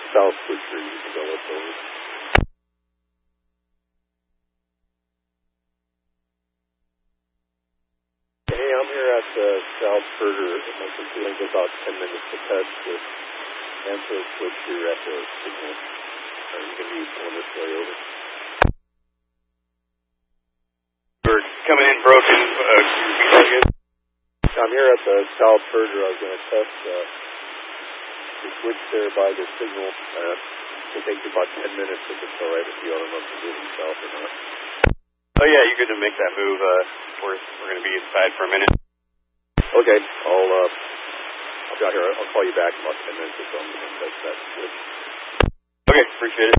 south switcher, you can go look over. Hey, I'm here at South Berger. My computer is about 10 minutes to test this Anso switch here at the signal. Are you going to be going this way over? We're coming in broken. I'm here at the South Berger. I was going to test the switch there by the signal. It takes about 10 minutes if it's all right with you. I don't know if you're moving south or not. Oh, yeah, you're good to make that move. We're going to be inside for a minute. Okay, I'll be out here. I'll call you back in about 10 minutes or so. I'm going to test that switch. Okay, appreciate it.